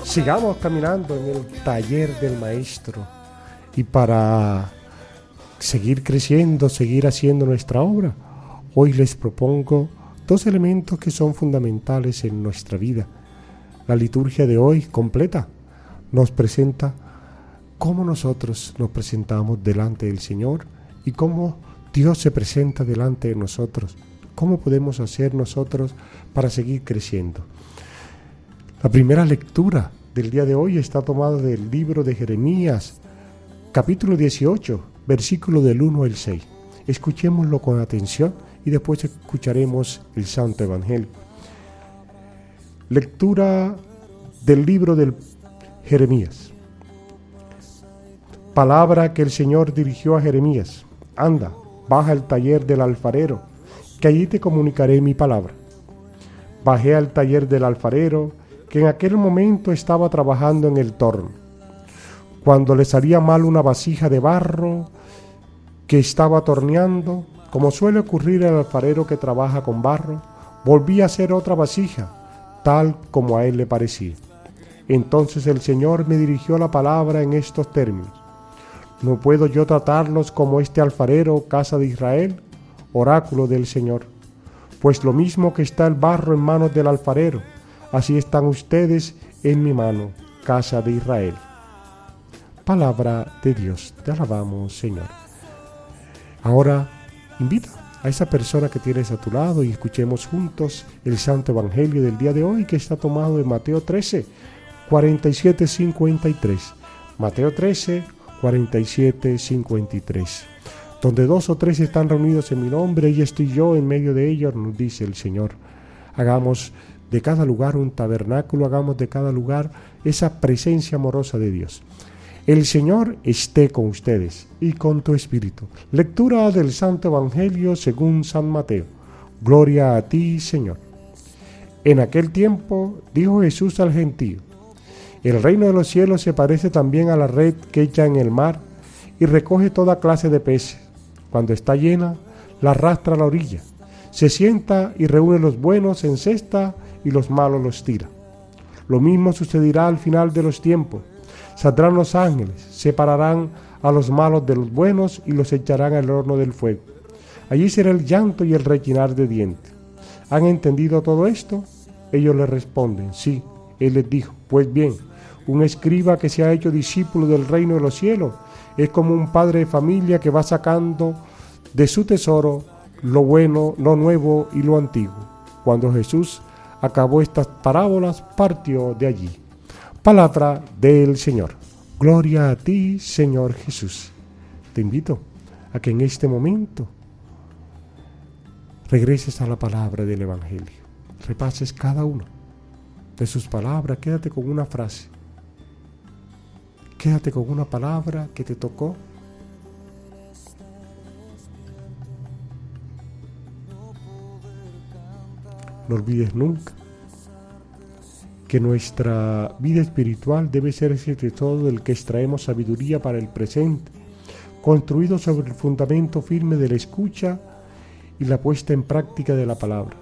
Sigamos caminando en el taller del Maestro y para seguir creciendo, seguir haciendo nuestra obra, hoy les propongo dos elementos que son fundamentales en nuestra vida. La liturgia de hoy completa nos presenta cómo nosotros nos presentamos delante del Señor y cómo Dios se presenta delante de nosotros. ¿Cómo podemos hacer nosotros para seguir creciendo? La primera lectura del día de hoy está tomada del libro de Jeremías, capítulo 18, versículo del 1 al 6. Escuchémoslo con atención y después escucharemos el Santo Evangelio. Lectura del libro de Jeremías. Palabra que el Señor dirigió a Jeremías. Anda, baja al taller del alfarero, que allí te comunicaré mi palabra. Bajé al taller del alfarero, que en aquel momento estaba trabajando en el torno. Cuando le salía mal una vasija de barro que estaba torneando, como suele ocurrir al alfarero que trabaja con barro, volví a hacer otra vasija, tal como a él le parecía. Entonces el Señor me dirigió la palabra en estos términos: ¿no puedo yo tratarlos como este alfarero, casa de Israel? Oráculo del Señor. Pues lo mismo que está el barro en manos del alfarero, así están ustedes en mi mano, casa de Israel. Palabra de Dios, te alabamos, Señor. Ahora invita a esa persona que tienes a tu lado y escuchemos juntos el Santo Evangelio del día de hoy, que está tomado de Mateo 13, 47-53. Mateo 13, 47-53. Donde dos o tres están reunidos en mi nombre, y estoy yo en medio de ellos, nos dice el Señor. Hagamos de cada lugar un tabernáculo, hagamos de cada lugar esa presencia amorosa de Dios. El Señor esté con ustedes y con tu espíritu. Lectura del Santo Evangelio según San Mateo. Gloria a ti, Señor. En aquel tiempo dijo Jesús al gentío: el reino de los cielos se parece también a la red que echa en el mar y recoge toda clase de peces. Cuando está llena, la arrastra a la orilla. Se sienta y reúne los buenos en cesta y los malos los tira. Lo mismo sucederá al final de los tiempos. Saldrán los ángeles, separarán a los malos de los buenos y los echarán al horno del fuego. Allí será el llanto y el rechinar de dientes. ¿Han entendido todo esto? Ellos le responden: sí. Él les dijo: pues bien, un escriba que se ha hecho discípulo del reino de los cielos es como un padre de familia que va sacando de su tesoro lo bueno, lo nuevo y lo antiguo. Cuando Jesús acabó estas parábolas, partió de allí. Palabra del Señor. Gloria a ti, Señor Jesús. Te invito a que en este momento regreses a la palabra del Evangelio. Repases cada una de sus palabras. Quédate con una frase. Quédate con una palabra que te tocó. No olvides nunca que nuestra vida espiritual debe ser ese tesoro del que extraemos sabiduría para el presente, construido sobre el fundamento firme de la escucha y la puesta en práctica de la palabra.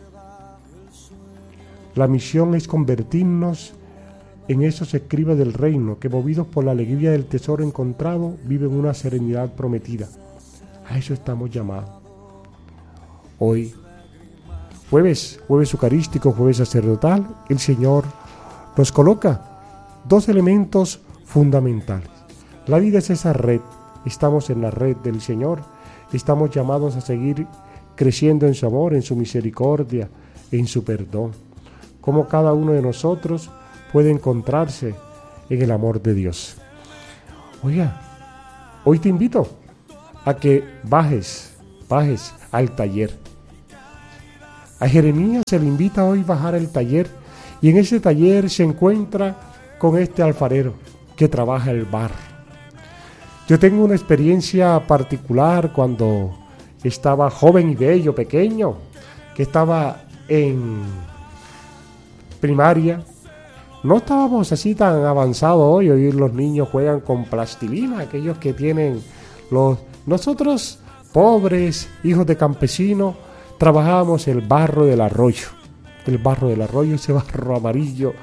La misión es convertirnos en esos escribas del reino que, movidos por la alegría del tesoro encontrado, viven una serenidad prometida. A eso estamos llamados. Hoy, jueves eucarístico, jueves sacerdotal, el Señor nos coloca dos elementos fundamentales. La vida es esa red, estamos en la red del Señor, estamos llamados a seguir creciendo en su amor, en su misericordia, en su perdón. Como cada uno de nosotros puede encontrarse en el amor de Dios. Oiga, hoy te invito a que bajes al taller. A Jeremías se le invita hoy a bajar al taller, y en ese taller se encuentra con este alfarero que trabaja el barro. Yo tengo una experiencia particular cuando estaba joven y bello, pequeño, que estaba en primaria. No estábamos así tan avanzados hoy los niños juegan con plastilina, aquellos que tienen nosotros, pobres, hijos de campesinos, trabajábamos el barro del arroyo, ese barro amarillo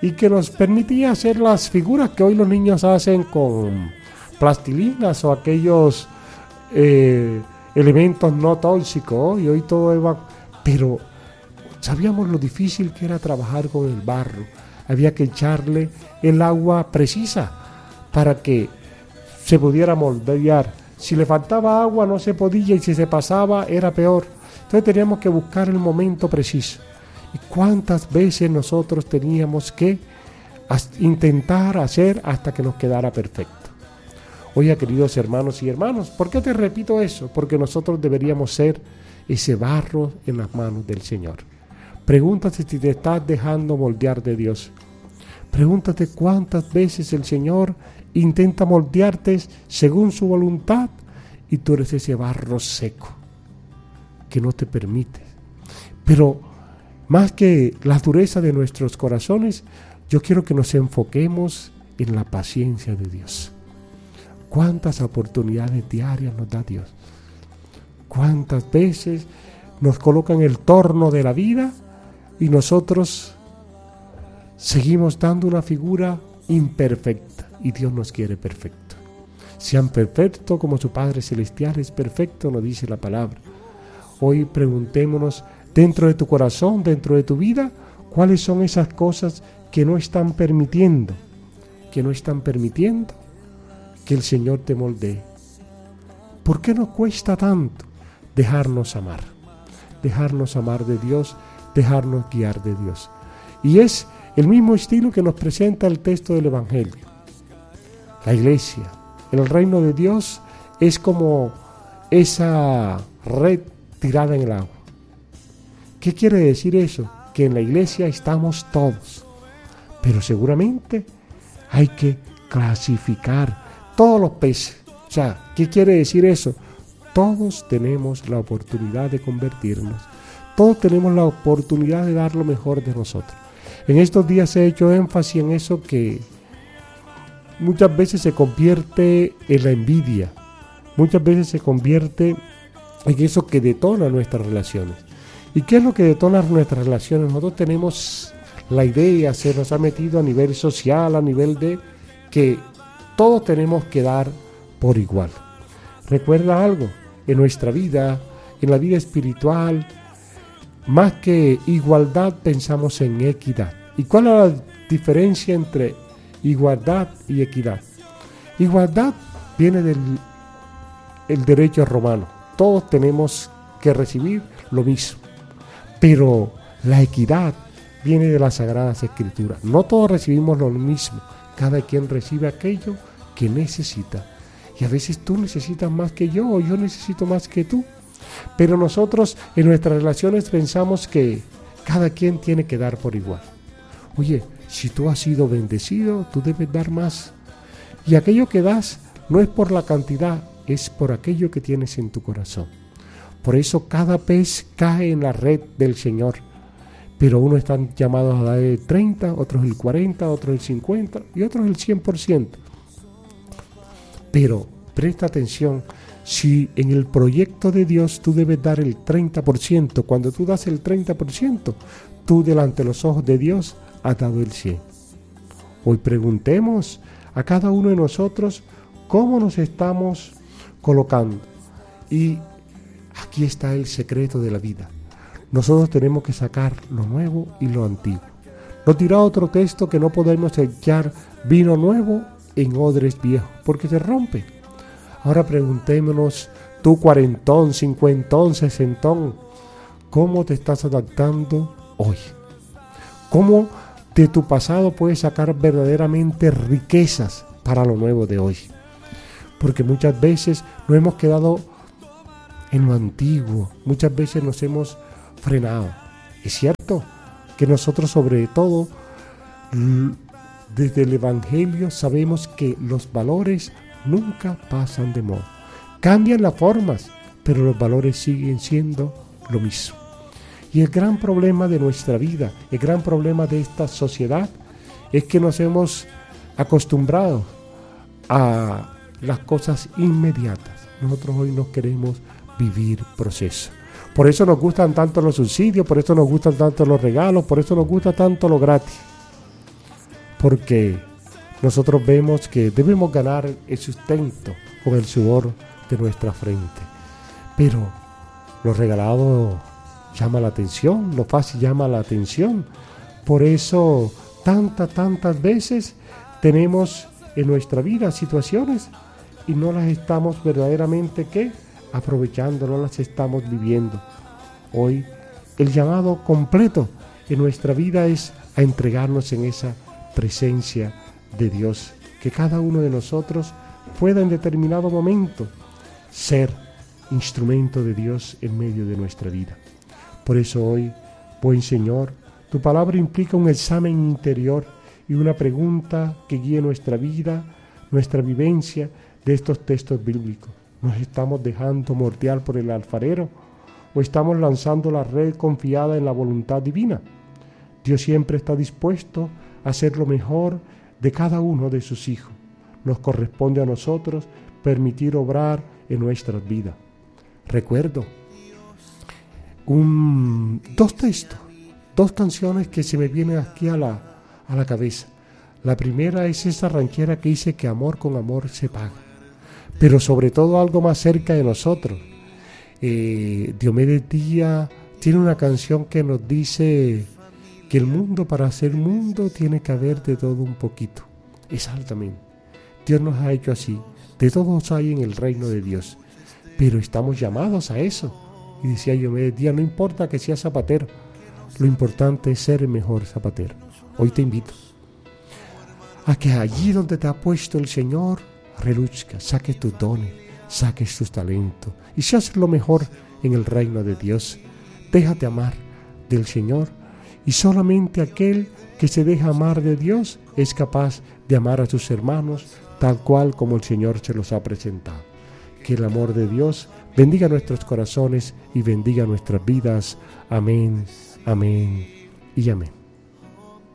y que nos permitía hacer las figuras que hoy los niños hacen con plastilinas o aquellos elementos no tóxicos, y hoy todo iba, pero sabíamos lo difícil que era trabajar con el barro. Había que echarle el agua precisa para que se pudiera moldear. Si le faltaba agua no se podía, y si se pasaba era peor. Entonces teníamos que buscar el momento preciso. ¿Y cuántas veces nosotros teníamos que intentar hacer hasta que nos quedara perfecto? Oye, queridos hermanos y hermanas, ¿por qué te repito eso? Porque nosotros deberíamos ser ese barro en las manos del Señor. Pregúntate si te estás dejando moldear de Dios. Pregúntate cuántas veces el Señor intenta moldearte según su voluntad y tú eres ese barro seco que no te permite. Pero más que la dureza de nuestros corazones, yo quiero que nos enfoquemos en la paciencia de Dios. ¿Cuántas oportunidades diarias nos da Dios? ¿Cuántas veces nos coloca en el torno de la vida y nosotros seguimos dando una figura imperfecta y Dios nos quiere perfecto? Sean perfectos como su Padre Celestial es perfecto, nos dice la palabra. Hoy preguntémonos, dentro de tu corazón, dentro de tu vida, ¿cuáles son esas cosas que no están permitiendo que el Señor te moldee? ¿Por qué nos cuesta tanto dejarnos amar de Dios, dejarnos guiar de Dios? Y es el mismo estilo que nos presenta el texto del Evangelio. La iglesia, el reino de Dios es como esa red tirada en el agua. ¿Qué quiere decir eso? Que en la iglesia estamos todos, pero seguramente hay que clasificar todos los peces. O sea, ¿qué quiere decir eso? Todos tenemos la oportunidad de convertirnos, todos tenemos la oportunidad de dar lo mejor de nosotros. En estos días he hecho énfasis en eso que muchas veces se convierte en la envidia, muchas veces se convierte en eso que detona nuestras relaciones. ¿Y qué es lo que detona nuestras relaciones? Nosotros tenemos la idea, se nos ha metido a nivel social, a nivel de que todos tenemos que dar por igual. Recuerda algo, en nuestra vida, en la vida espiritual, más que igualdad pensamos en equidad. ¿Y cuál es la diferencia entre igualdad y equidad? Igualdad viene del derecho romano. Todos tenemos que recibir lo mismo. Pero la equidad viene de las Sagradas Escrituras. No todos recibimos lo mismo. Cada quien recibe aquello que necesita. Y a veces tú necesitas más que yo, o yo necesito más que tú. Pero nosotros en nuestras relaciones pensamos que cada quien tiene que dar por igual. Oye, si tú has sido bendecido, tú debes dar más. Y aquello que das no es por la cantidad, es por aquello que tienes en tu corazón. Por eso cada pez cae en la red del Señor. Pero unos están llamados a dar el 30, otros el 40, otros el 50 y otros el 100%. Pero presta atención, si en el proyecto de Dios tú debes dar el 30%, cuando tú das el 30%, tú delante de los ojos de Dios has dado el 100%. Hoy preguntemos a cada uno de nosotros cómo nos estamos colocando. Y aquí está el secreto de la vida. Nosotros tenemos que sacar lo nuevo y lo antiguo. Nos dirá otro texto que no podemos echar vino nuevo en odres viejos, porque se rompe. Ahora preguntémonos, tú cuarentón, cincuentón, sesentón, ¿cómo te estás adaptando hoy? ¿Cómo de tu pasado puedes sacar verdaderamente riquezas para lo nuevo de hoy? Porque muchas veces nos hemos quedado en lo antiguo, muchas veces nos hemos frenado. Es cierto que nosotros, sobre todo desde el Evangelio, sabemos que los valores nunca pasan de moda. Cambian las formas, pero los valores siguen siendo lo mismo. Y el gran problema de nuestra vida, el gran problema de esta sociedad, es que nos hemos acostumbrado a las cosas inmediatas. Nosotros hoy no queremos vivir procesos. Por eso nos gustan tanto los subsidios, por eso nos gustan tanto los regalos, por eso nos gusta tanto lo gratis. porque nosotros vemos que debemos ganar el sustento con el sudor de nuestra frente. Pero lo regalado llama la atención, lo fácil llama la atención. Por eso tantas veces tenemos en nuestra vida situaciones y no las estamos verdaderamente aprovechando, no las estamos viviendo. Hoy el llamado completo en nuestra vida es a entregarnos en esa presencia de Dios, que cada uno de nosotros pueda en determinado momento ser instrumento de Dios en medio de nuestra vida. Por eso hoy, buen Señor, tu palabra implica un examen interior y una pregunta que guíe nuestra vida, nuestra vivencia de estos textos bíblicos. ¿Nos estamos dejando moldear por el alfarero o estamos lanzando la red confiada en la voluntad divina? Dios siempre está dispuesto a hacer lo mejor de cada uno de sus hijos. Nos corresponde a nosotros permitir obrar en nuestras vidas. Recuerdo dos textos, dos canciones que se me vienen aquí a la cabeza. La primera es esa ranchera que dice que amor con amor se paga, pero sobre todo algo más cerca de nosotros. Diomedes Díaz tiene una canción que nos dice que el mundo, para ser mundo, tiene que haber de todo un poquito. Exactamente. Dios nos ha hecho así. De todos hay en el reino de Dios. Pero estamos llamados a eso. Y decía Diomedes Díaz, no importa que seas zapatero, lo importante es ser el mejor zapatero. Hoy te invito a que allí donde te ha puesto el Señor, reluzca, saques tus dones, saques tus talentos y seas lo mejor en el reino de Dios. Déjate amar del Señor. Y solamente aquel que se deja amar de Dios es capaz de amar a sus hermanos tal cual como el Señor se los ha presentado. Que el amor de Dios bendiga nuestros corazones y bendiga nuestras vidas. Amén, amén y amén.